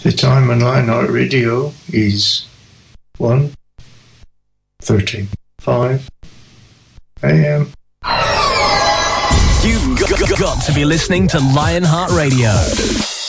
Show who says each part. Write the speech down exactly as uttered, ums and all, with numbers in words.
Speaker 1: The time on Lionheart Radio is one thirty-five a.m.
Speaker 2: You've got, got to be listening to Lionheart Radio.